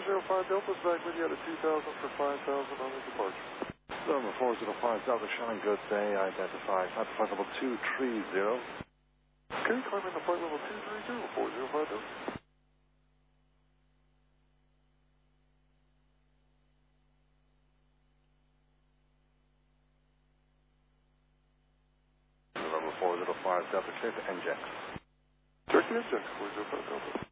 405 Delta's back with you at a 2,000 for 5,000 on the departure. Number 405 Delta showing good day. Identify flight level 230. Okay, climbing to flight level 230, 405 Delta. Number 405 Delta, clear to NJAX. Turkey NJAX, 405 Delta.